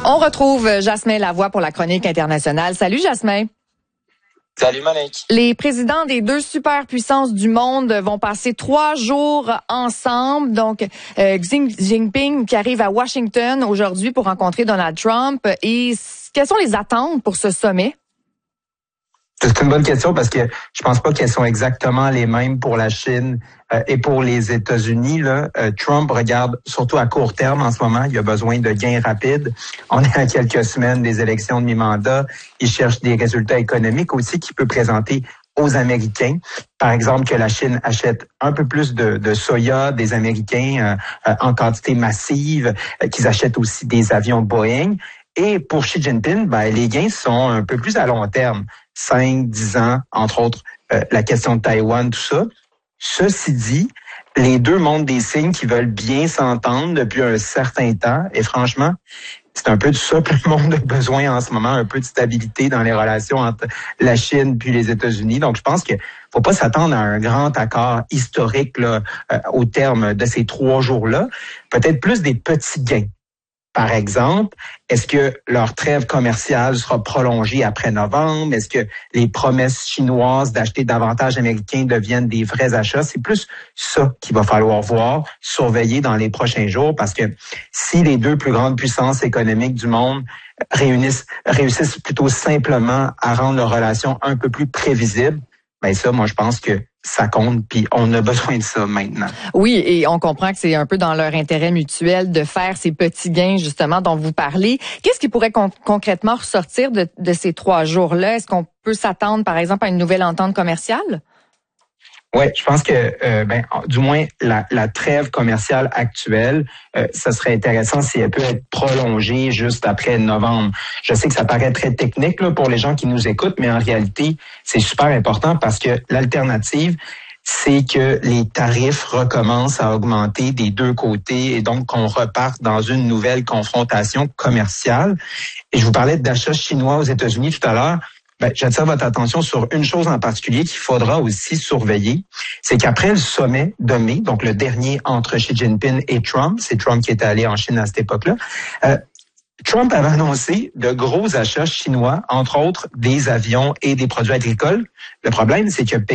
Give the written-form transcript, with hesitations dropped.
On retrouve Jasmin Lavoie pour la chronique internationale. Salut Jasmin. Salut Monique. Les présidents des deux superpuissances du monde vont passer 3 jours ensemble. Donc, Xi Jinping qui arrive à Washington aujourd'hui pour rencontrer Donald Trump. Et quelles sont les attentes pour ce sommet? C'est une bonne question parce que je pense pas qu'elles sont exactement les mêmes pour la Chine et pour les États-Unis. Trump regarde surtout à court terme en ce moment. Il a besoin de gains rapides. On est à quelques semaines des élections de mi-mandat. Il cherche des résultats économiques aussi qu'il peut présenter aux Américains. Par exemple, que la Chine achète un peu plus de soya des Américains en quantité massive, qu'ils achètent aussi des avions Boeing. Et pour Xi Jinping, les gains sont un peu plus à long terme. 5, 10 ans, entre autres, la question de Taïwan, tout ça. Ceci dit, les deux montrent des signes qui veulent bien s'entendre depuis un certain temps. Et franchement, c'est un peu de ça que le monde a besoin en ce moment, un peu de stabilité dans les relations entre la Chine puis les États-Unis. Donc, je pense qu'il faut pas s'attendre à un grand accord historique là, au terme de ces 3 jours-là. Peut-être plus des petits gains. Par exemple, est-ce que leur trêve commerciale sera prolongée après novembre? Est-ce que les promesses chinoises d'acheter davantage américains deviennent des vrais achats? C'est plus ça qu'il va falloir voir, surveiller dans les prochains jours, parce que si les deux plus grandes puissances économiques du monde réussissent plutôt simplement à rendre leurs relations un peu plus prévisibles, ça, moi, je pense que ça compte, puis on a besoin de ça maintenant. Oui, et on comprend que c'est un peu dans leur intérêt mutuel de faire ces petits gains, justement, dont vous parlez. Qu'est-ce qui pourrait concrètement ressortir de ces 3 jours-là? Est-ce qu'on peut s'attendre, par exemple, à une nouvelle entente commerciale? Oui, je pense que du moins la trêve commerciale actuelle, ça serait intéressant si elle peut être prolongée juste après novembre. Je sais que ça paraît très technique là, pour les gens qui nous écoutent, mais en réalité, c'est super important parce que l'alternative, c'est que les tarifs recommencent à augmenter des deux côtés et donc qu'on reparte dans une nouvelle confrontation commerciale. Et je vous parlais d'achats chinois aux États-Unis tout à l'heure. J'attire votre attention sur une chose en particulier qu'il faudra aussi surveiller, c'est qu'après le sommet de mai, donc le dernier entre Xi Jinping et Trump, c'est Trump qui était allé en Chine à cette époque-là, Trump avait annoncé de gros achats chinois, entre autres des avions et des produits agricoles. Le problème, c'est que